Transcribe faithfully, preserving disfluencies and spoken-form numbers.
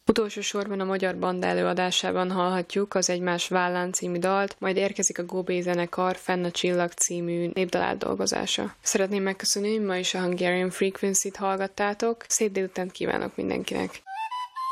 Utolsó sorban a Magyar Banda előadásában hallhatjuk az Egymás vállán című dalt, majd érkezik a Go Be zenekar Fenn a csillag című népdal dolgozása. Szeretném megköszönni, hogy ma is a Hungarian Frequency-t hallgattátok, szép délutánt kívánok mindenkinek!